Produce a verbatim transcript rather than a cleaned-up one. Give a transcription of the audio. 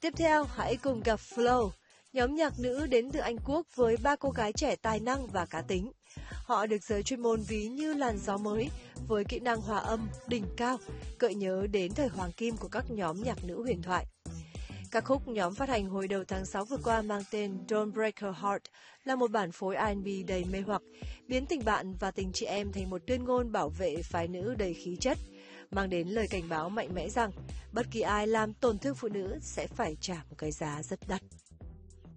Tiếp theo, hãy cùng gặp Flow, nhóm nhạc nữ đến từ Anh Quốc với ba cô gái trẻ tài năng và cá tính. Họ được giới chuyên môn ví như làn gió mới với kỹ năng hòa âm đỉnh cao, gợi nhớ đến thời hoàng kim của các nhóm nhạc nữ huyền thoại. Ca khúc nhóm phát hành hồi đầu tháng sáu vừa qua mang tên Don't Break Her Heart là một bản phối R and B đầy mê hoặc, biến tình bạn và tình chị em thành một tuyên ngôn bảo vệ phái nữ đầy khí chất, mang đến lời cảnh báo mạnh mẽ rằng bất kỳ ai làm tổn thương phụ nữ sẽ phải trả một cái giá rất đắt.